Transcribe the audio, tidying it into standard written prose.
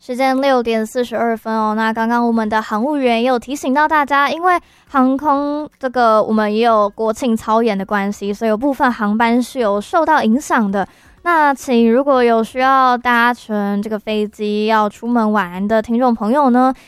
时间6:42哦。那刚刚我们的航务员也有提醒到大家，因为航空这个我们也有国庆操演的关系，所以有部分航班是有受到影响的。那请如果有需要搭乘这个飞机要出门玩的听众朋友呢，